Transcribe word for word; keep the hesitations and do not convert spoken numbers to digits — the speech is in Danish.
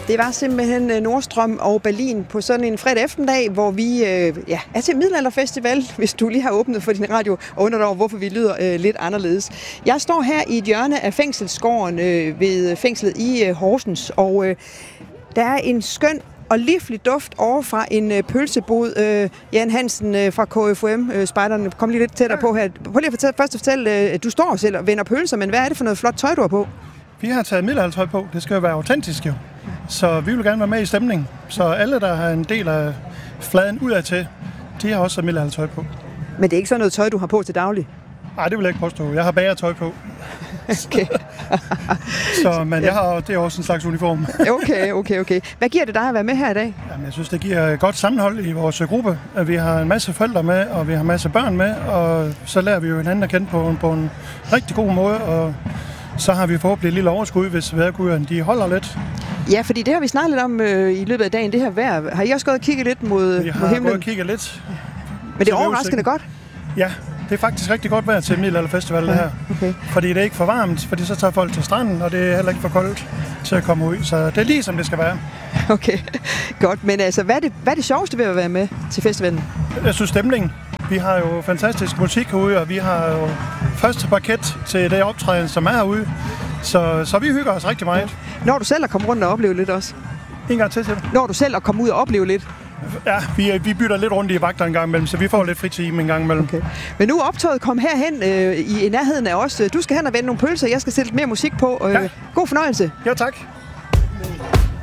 Det var simpelthen Nordstrøm og Berlin på sådan en fredag eftermiddag, hvor vi øh, ja, er til Middelalderfestival, hvis du lige har åbnet for din radio, og undrer dig over, hvorfor vi lyder øh, lidt anderledes. Jeg står her i et hjørne af fængselsgården øh, ved fængslet i øh, Horsens, og øh, der er en skøn og livlig duft over fra en øh, pølsebod. Øh, Jan Hansen øh, fra K F U M-spejderne, øh, kom lige lidt tættere på her. Prøv lige at fortælle, først at fortælle, øh, du står selv og vender pølser, men hvad er det for noget flot tøj, du har på? Vi har taget middelaldertøj på. Det skal jo være autentisk jo. Så vi vil gerne være med i stemningen. Så alle, der har en del af fladen udadtil, de har også middelaldertøj på. Men det er ikke sådan noget tøj, du har på til daglig? Nej, det vil jeg ikke påstå. Jeg har bagertøj på. Okay. Så, men jeg har, det er også en slags uniform. Okay, okay, okay. Hvad giver det dig at være med her i dag? Jamen, jeg synes, det giver et godt sammenhold i vores gruppe. At vi har en masse forældre med, og vi har en masse børn med, og så lærer vi jo hinanden at kende på, på en rigtig god måde, og så har vi forhåbentlig et lille overskud, hvis vejrguderne de holder lidt. Ja, fordi det har vi snakket lidt om øh, i løbet af dagen, det her vejr. Har I også gået og kigget lidt mod, mod himlen? Vi har gået og kigget lidt. Men det er overraskende godt? Ja, det er faktisk rigtig godt vejr til Middelalderfestival det her. Okay. Fordi det er ikke for varmt, fordi så tager folk til stranden, og det er heller ikke for koldt til at komme ud. Så det er lige som det skal være. Okay, godt. Men altså, hvad er det, hvad er det sjoveste ved at være med til festivalen? Jeg synes stemningen. Vi har jo fantastisk musik herude, og vi har jo første parket til det optræden, som er herude. Så, så vi hygger os rigtig meget. Når du selv at komme rundt og opleve lidt også? En gang til, til Når du selv at komme ud og opleve lidt? Ja, vi, vi bytter lidt rundt i vagter en gang imellem, så vi får lidt fritime en gang imellem. Okay. Men nu er optoget kom herhen øh, i nærheden af os. Du skal hen og vende nogle pølser, jeg skal sætte lidt mere musik på. Øh, ja. God fornøjelse. Ja, tak.